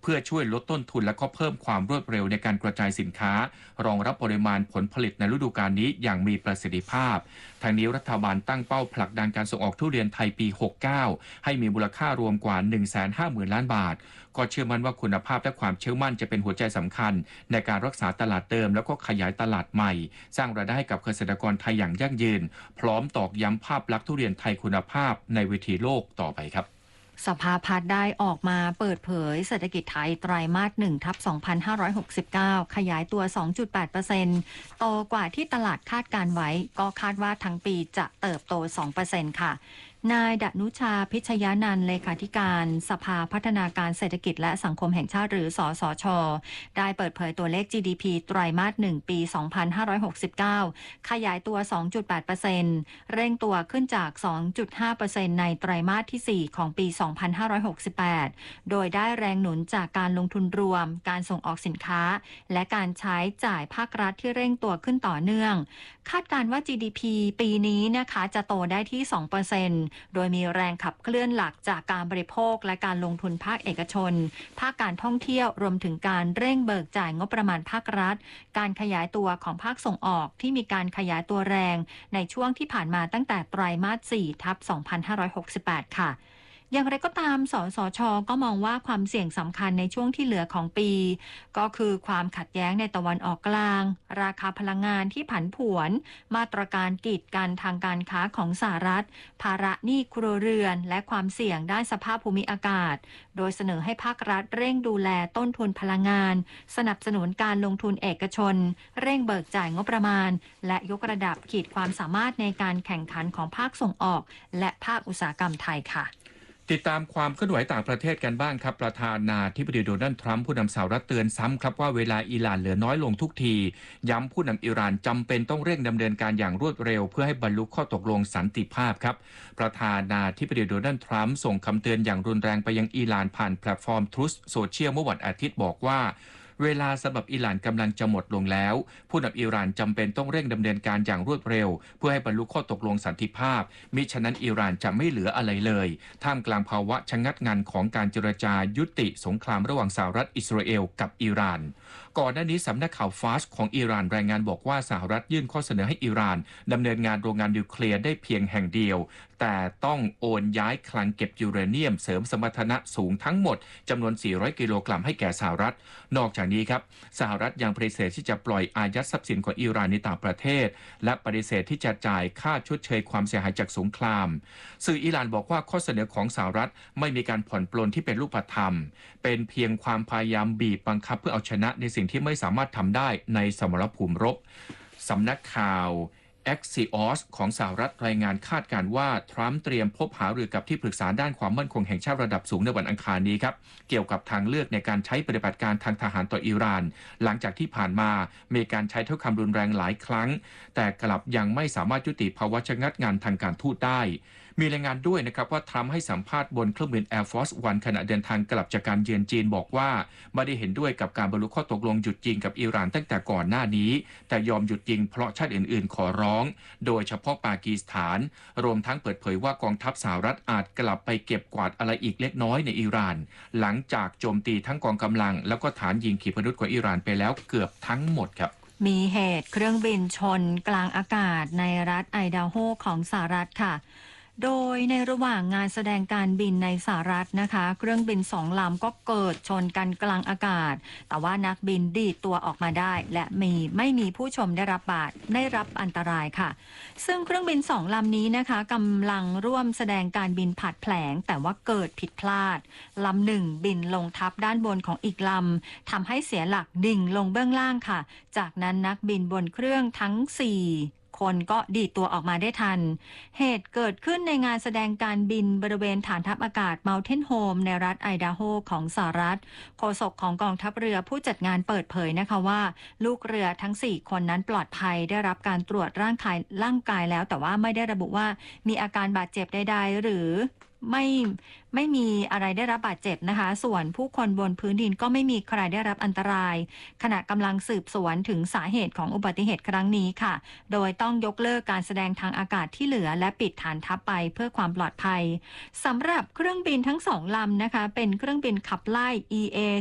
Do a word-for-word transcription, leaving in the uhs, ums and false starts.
เพื่อช่วยลดต้นทุนและก็เพิ่มความรวดเร็วในการกระจายสินค้ารองรับปริมาณผลผลิตในฤดูกาลนี้อย่างมีประสิทธิภาพทางนี้รัฐบาลตั้งเป้าผลักดันการส่งออกทุเรียนไทยปีหกสิบเก้าให้มีมูลค่ารวมกว่า หนึ่งแสนห้าหมื่น ล้านบาทก็เชื่อมั่นว่าคุณภาพและความเชื่อมั่นจะเป็นหัวใจสำคัญในการรักษาตลาดเดิมแล้วก็ขยายตลาดใหม่สร้างรายได้ให้กับเกษตรกรไทยอย่างยั่งยืนพร้อมตอกย้ำภาพลักษณ์ทุเรียนไทยคุณภาพในเวทีโลกต่อไปครับสภาพัฒน์ได้ออกมาเปิดเผยเศรษฐกิจไทยไตรมาสหนึ่งทับสองพันห้าร้อยหกสิบเก้าขยายตัว สองจุดแปดเปอร์เซ็นต์ โตกว่าที่ตลาดคาดการไว้ก็คาดว่าทั้งปีจะเติบโต สองเปอร์เซ็นต์ ค่ะนายดนุชาพิชยานันท์เลขาธิการสภาพัฒนาการเศรษฐกิจและสังคมแห่งชาติหรือสสช.ได้เปิดเผยตัวเลข จี ดี พี ไตรมาสหนึ่งปีสองพันห้าร้อยหกสิบเก้าขยายตัว สองจุดแปดเปอร์เซ็นต์ เร่งตัวขึ้นจาก สองจุดห้าเปอร์เซ็นต์ ในไตรมาสที่สี่ของปีสองพันห้าร้อยหกสิบแปดโดยได้แรงหนุนจากการลงทุนรวมการส่งออกสินค้าและการใช้จ่ายภาครัฐที่เร่งตัวขึ้นต่อเนื่องคาดการณ์ว่า จี ดี พี ปีนี้นะคะจะโตได้ที่ สองเปอร์เซ็นต์ โดยมีแรงขับเคลื่อนหลักจากการบริโภคและการลงทุนภาคเอกชนภาคการท่องเที่ยวรวมถึงการเร่งเบิกจ่ายงบประมาณภาครัฐการขยายตัวของภาคส่งออกที่มีการขยายตัวแรงในช่วงที่ผ่านมาตั้งแต่ไตรมาสสี่ทับสองพันห้าร้อยหกสิบแปดค่ะอย่างไรก็ตามสสช.ก็มองว่าความเสี่ยงสำคัญในช่วงที่เหลือของปีก็คือความขัดแย้งในตะวันออกกลางราคาพลังงานที่ผันผวนมาตรการกีดกันทางการค้าของสหรัฐภาระหนี้ครัวเรือนและความเสี่ยงด้านสภาพภูมิอากาศโดยเสนอให้ภาครัฐเร่งดูแลต้นทุนพลังงานสนับสนุนการลงทุนเอกชนเร่งเบิกจ่ายงบประมาณและยกระดับขีดความสามารถในการแข่งขันของภาคส่งออกและภาคอุตสาหกรรมไทยค่ะติดตามความเคลื่อนไหวต่างประเทศกันบ้างครับประธานาธิบดีโดนัลด์ทรัมป์ผู้นำสหรัฐเตือนซ้ำครับว่าเวลาอิหร่านเหลือน้อยลงทุกทีย้ำผู้นำอิหร่านจำเป็นต้องเร่งดำเนินการอย่างรวดเร็วเพื่อให้บรรลุข้อตกลงสันติภาพครับประธานาธิบดีโดนัลด์ทรัมป์ส่งคำเตือนอย่างรุนแรงไปยังอิหร่านผ่านแพลตฟอร์ม Truth Social เมื่อวันอาทิตย์บอกว่าเวลาสำหรับอิหร่านกำลังจะหมดลงแล้วผู้นำอิหร่านจำเป็นต้องเร่งดำเนินการอย่างรวดเร็วเพื่อให้บรรลุข้อตกลงสันติภาพมิฉะนั้นอิหร่านจะไม่เหลืออะไรเลยท่ามกลางภาวะชะงักงันของการเจรจายุติสงครามระหว่างสหรัฐอิสราเอลกับอิหร่านก่อนหน้านี้สำนักข่าวฟาสของอิหร่านรายงานบอกว่าสหรัฐยื่นข้อเสนอให้อิหร่านดำเนินงานโรงงานนิวเคลียร์ได้เพียงแห่งเดียวแต่ต้องโอนย้ายคลังเก็บยูเรเนียมเสริมสมรรถนะสูงทั้งหมดจำนวนสี่ร้อยกิโลกรัมให้แก่สหรัฐนอกจากนี้ครับสหรัฐยังปฏิเสธที่จะปล่อยอายัดทรัพย์สินของอิหร่านในต่างประเทศและปฏิเสธที่จะจ่ายค่าชดเชยความเสียหายจากสงครามสื่ออิหร่านบอกว่าข้อเสนอของสหรัฐไม่มีการผ่อนปลนที่เป็นรูปธรรมเป็นเพียงความพยายามบีบบังคับเพื่อเอาชนะในสิ่งที่ไม่สามารถทำได้ในสมรภูมิรบสำนักข่าวAxios ของสหรัฐรายงานคาดการว่าทรัมป์เตรียมพบหารือกับที่ปรึกษาด้านความมั่นคงแห่งชาติระดับสูงในวันอังคารนี้ครับเกี่ยวกับทางเลือกในการใช้ปฏิบัติการทางทหารต่ออิหร่านหลังจากที่ผ่านมามีการใช้ถ้อยคำรุนแรงหลายครั้งแต่กลับยังไม่สามารถยุติภาวะชะงักงันทางการทูตได้มีรายงานด้วยนะครับว่าทรัมป์ให้สัมภาษณ์บนเครื่องบิน Air Force One ขณะเดินทางกลับจากการเยือนจีนบอกว่าไม่ได้เห็นด้วยกับการบรรลุข้อตกลงหยุดยิงกับอิหร่านตั้งแต่ก่อนหน้านี้แต่ยอมหยุดยิงเพราะชาติอื่นๆขอร้องโดยเฉพาะปากีสถานรวมทั้งเปิดเผยว่ากองทัพสหรัฐอาจกลับไปเก็บกวาดอะไรอีกเล็กน้อยในอิหร่านหลังจากโจมตีทั้งกองกำลังแล้วก็ฐานยิงขีปนาวุธของอิหร่านไปแล้วเกือบทั้งหมดครับมีเหตุเครื่องบินชนกลางอากาศในรัฐไอดาโฮของสหรัฐค่ะโดยในระหว่างงานแสดงการบินในสหรัฐนะคะเครื่องบินสองลำก็เกิดชนกันกลางอากาศแต่ว่านักบินดีดตัวออกมาได้และมีไม่มีผู้ชมได้รับบาดได้รับอันตรายค่ะซึ่งเครื่องบินสองลำนี้นะคะกำลังร่วมแสดงการบินผัดแผลงแต่ว่าเกิดผิดพลาดลำหนึ่งบินลงทับด้านบนของอีกลำทำให้เสียหลักดิ่งลงเบื้องล่างค่ะจากนั้นนักบินบนเครื่องทั้งสี่คนก็ดีดตัวออกมาได้ทันเหตุเกิดขึ้นในงานแสดงการบินบริเวณฐานทัพอากาศ Mountain Home ในรัฐไอดาโฮของสหรัฐโฆษกของกองทัพเรือผู้จัดงานเปิดเผยนะคะว่าลูกเรือทั้งสี่คนนั้นปลอดภัยได้รับการตรวจร่างกายร่างกายแล้วแต่ว่าไม่ได้ระบุว่ามีอาการบาดเจ็บใดๆหรือไม่ไม่มีอะไรได้รับบาดเจ็บนะคะส่วนผู้คนบนพื้นดินก็ไม่มีใครได้รับอันตรายขณะกำลังสืบสวนถึงสาเหตุของอุบัติเหตุครั้งนี้ค่ะโดยต้องยกเลิกการแสดงทางอากาศที่เหลือและปิดฐานทัพไปเพื่อความปลอดภัยสำหรับเครื่องบินทั้งสองลำนะคะเป็นเครื่องบินขับไล่ อี เอ